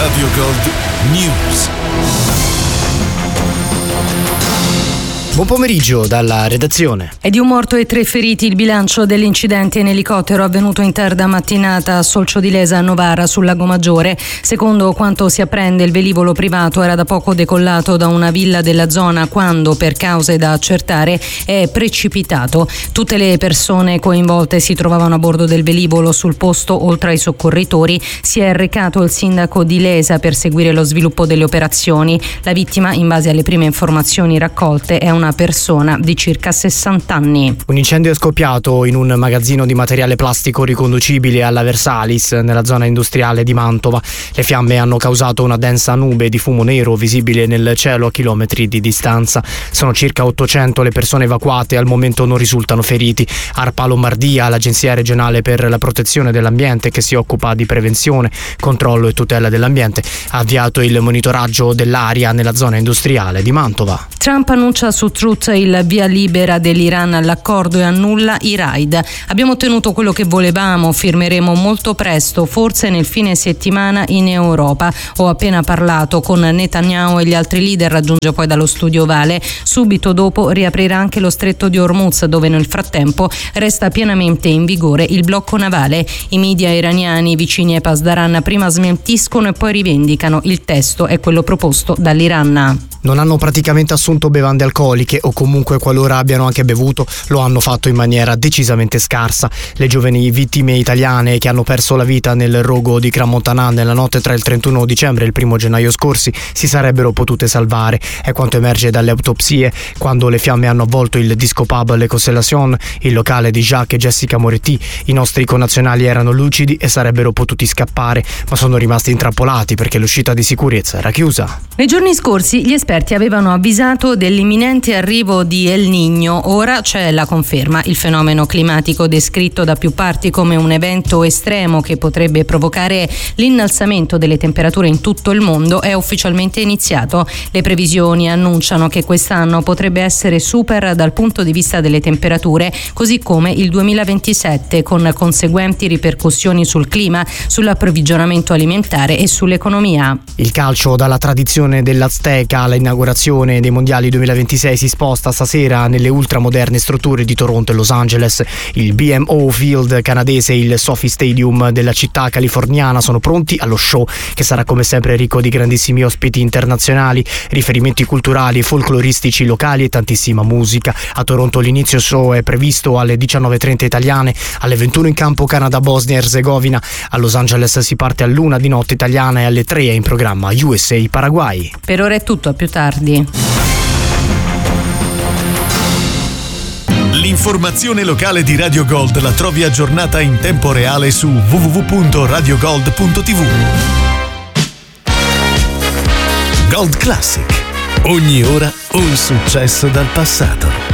Radio Gold News. Buon pomeriggio dalla redazione. È di un morto e 3 feriti il bilancio dell'incidente in elicottero avvenuto in tarda mattinata a Solcio di Lesa a Novara sul Lago Maggiore. Secondo quanto si apprende, il velivolo privato era da poco decollato da una villa della zona quando, per cause da accertare, è precipitato. Tutte le persone coinvolte si trovavano a bordo del velivolo. Sul posto, oltre ai soccorritori, si è recato il sindaco di Lesa per seguire lo sviluppo delle operazioni. La vittima, in base alle prime informazioni raccolte, è una persona di circa 60 anni. Un incendio è scoppiato in un magazzino di materiale plastico riconducibile alla Versalis nella zona industriale di Mantova. Le fiamme hanno causato una densa nube di fumo nero visibile nel cielo a chilometri di distanza. Sono circa 800 le persone evacuate, al momento non risultano feriti. ARPA Lombardia, l'Agenzia regionale per la protezione dell'ambiente che si occupa di prevenzione, controllo e tutela dell'ambiente, ha avviato il monitoraggio dell'aria nella zona industriale di Mantova. Trump annuncia su Truth il via libera dell'Iran all'accordo e annulla i raid. Abbiamo ottenuto quello che volevamo, firmeremo molto presto, forse nel fine settimana in Europa. Ho appena parlato con Netanyahu e gli altri leader, raggiunge poi dallo studio Ovale. Subito dopo riaprirà anche lo stretto di Hormuz, dove nel frattempo resta pienamente in vigore il blocco navale. I media iraniani vicini ai Pasdaran prima smentiscono e poi rivendicano. Il testo è quello proposto dall'Iran. Non hanno praticamente assunto bevande alcoliche o comunque, qualora abbiano anche bevuto, lo hanno fatto in maniera decisamente scarsa. Le giovani vittime italiane che hanno perso la vita nel rogo di Crans-Montana nella notte tra il 31 dicembre e il 1 gennaio scorsi si sarebbero potute salvare. È quanto emerge dalle autopsie. Quando le fiamme hanno avvolto il disco pub Le Constellation, il locale di Jacques e Jessica Moretti, i nostri connazionali erano lucidi e sarebbero potuti scappare, ma sono rimasti intrappolati perché l'uscita di sicurezza era chiusa. Nei giorni scorsi gli esperti avevano avvisato dell'imminente arrivo di El Niño. Ora c'è la conferma. Il fenomeno climatico descritto da più parti come un evento estremo che potrebbe provocare l'innalzamento delle temperature in tutto il mondo è ufficialmente iniziato. Le previsioni annunciano che quest'anno potrebbe essere super dal punto di vista delle temperature, così come il 2027, con conseguenti ripercussioni sul clima, sull'approvvigionamento alimentare e sull'economia. Il calcio, dalla tradizione dell'Azteca all'inaugurazione dei mondiali 2026, si sposta stasera nelle ultramoderne strutture di Toronto e Los Angeles. Il BMO Field canadese e il SoFi Stadium della città californiana sono pronti allo show, che sarà come sempre ricco di grandissimi ospiti internazionali, riferimenti culturali e folcloristici locali e tantissima musica. A Toronto l'inizio show è previsto alle 19:30 italiane, alle 21 in campo Canada-Bosnia e Erzegovina. A Los Angeles si parte all'1 di notte italiana e alle 3 è in programma USA-Paraguay. Per ora è tutto, a più tardi. L'informazione locale di Radio Gold la trovi aggiornata in tempo reale su www.radiogold.tv. Gold Classic. Ogni ora un successo dal passato.